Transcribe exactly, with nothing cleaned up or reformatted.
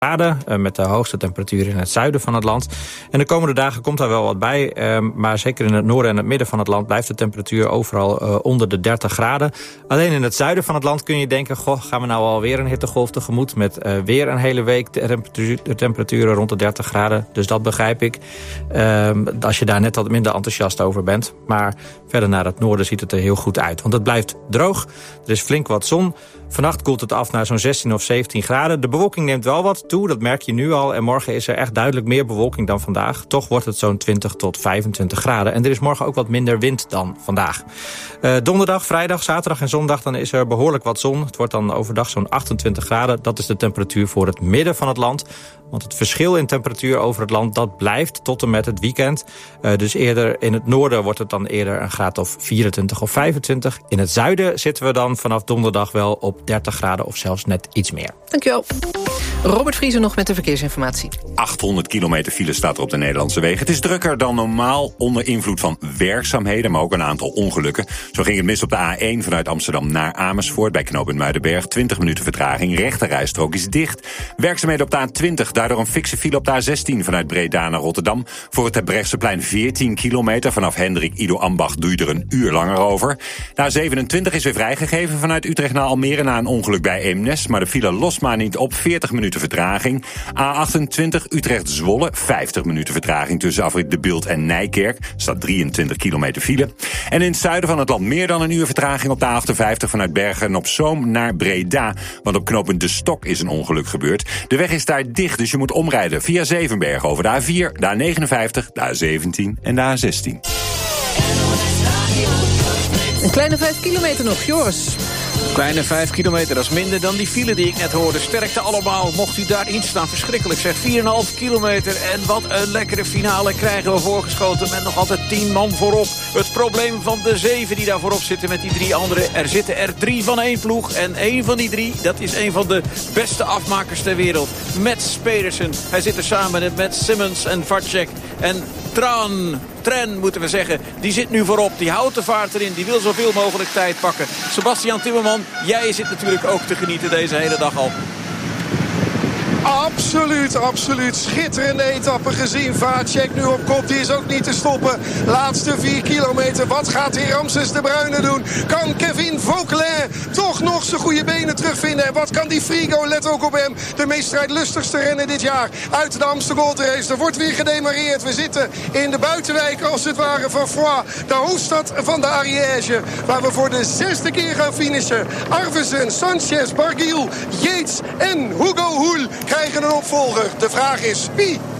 graden, uh, met de hoogste temperatuur in het zuiden van het land. En de komende dagen komt daar wel wat bij, uh, maar zeker in het noorden en het midden van het land blijft de temperatuur overal uh, onder de dertig graden. Alleen in het zuiden van het land kun je denken, goh, gaan we nou alweer een hittegolf tegemoet met uh, weer een hele week de, temperatuur, de temperaturen rond de dertig graden. Dus dat begrijp ik, uh, als je daar net wat minder enthousiast over bent. Maar verder naar het noorden ziet het er heel goed uit, want het blijft droog. Er is flink wat zon. Vannacht koelt het af naar zo'n zestien of zeventien graden. De bewolking neemt wel wat toe, dat merk je nu al. En morgen is er echt duidelijk meer bewolking dan vandaag. Toch wordt het zo'n twintig tot vijfentwintig graden. En er is morgen ook wat minder wind dan vandaag. Uh, donderdag, vrijdag, zaterdag en zondag dan is er behoorlijk wat zon. Het wordt dan overdag zo'n achtentwintig graden. Dat is de temperatuur voor het midden van het land. Want het verschil in temperatuur over het land, dat blijft tot en met het weekend. Uh, dus eerder in het noorden wordt het dan eerder een graad of vierentwintig of vijfentwintig. In het zuiden zitten we dan vanaf donderdag wel op dertig graden of zelfs net iets meer. Dankjewel. Robert Vriezen nog met de verkeersinformatie. achthonderd kilometer file staat er op de Nederlandse wegen. Het is drukker dan normaal onder invloed van werkzaamheden, maar ook een aantal ongelukken. Zo ging het mis op de A één vanuit Amsterdam naar Amersfoort bij knooppunt Muidenberg. twintig minuten vertraging, rechterrijstrook is dicht. Werkzaamheden op de A twintig, daardoor een fikse file op de A zestien vanuit Breda naar Rotterdam. Voor het Terbrechtseplein veertien kilometer. Vanaf Hendrik Ido Ambacht doe je er een uur langer over. De A zevenentwintig is weer vrijgegeven vanuit Utrecht naar Almere na een ongeluk bij Eemnes. Maar de file lost maar niet op, veertig minuten vertraging. A achtentwintig Utrecht-Zwolle, vijftig minuten vertraging tussen afrit De Bilt en Nijkerk. Er staat drieëntwintig kilometer file. En in het zuiden van het land meer dan een uur vertraging op de A achtenvijftig vanuit Bergen-op-Zoom naar Breda. Want op knooppunt De Stok is een ongeluk gebeurd. De weg is daar dicht, dus je moet omrijden via Zevenbergen over de A vier, de A negenenvijftig, de A zeventien en de A zestien. Een kleine vijf kilometer nog, Joris. Kleine vijf kilometer, dat is minder dan die file die ik net hoorde. Sterkte allemaal, mocht u daarin staan. Verschrikkelijk zeg, vier komma vijf kilometer. En wat een lekkere finale krijgen we voorgeschoten met nog altijd tien man voorop. Het probleem van de zeven die daar voorop zitten met die drie anderen. Er zitten er drie van één ploeg. En één van die drie, dat is een van de beste afmakers ter wereld. Mats Pedersen. Hij zit er samen met Simmons en Vacek. En Tran, Tren moeten we zeggen, die zit nu voorop. Die houdt de vaart erin, die wil zoveel mogelijk tijd pakken. Sebastian Timmerman, jij zit natuurlijk ook te genieten deze hele dag al. Absoluut, absoluut. Schitterende etappe gezien. Vacek nu op kop, die is ook niet te stoppen. Laatste vier kilometer. Wat gaat hier Ramses de Bruyne doen? Kan Kevin Vauquelin toch nog zijn goede benen terugvinden? En wat kan die Frigo? Let ook op hem. De meest strijdlustigste renner dit jaar uit de Amstel Gold Race. Er wordt weer gedemareerd. We zitten in de buitenwijk als het ware van Foix. De hoofdstad van de Ariège. Waar we voor de zesde keer gaan finishen. Arvesen, Sanchez, Barguil, Yates en Hugo Hoel krijgen een opvolger. De vraag is, wie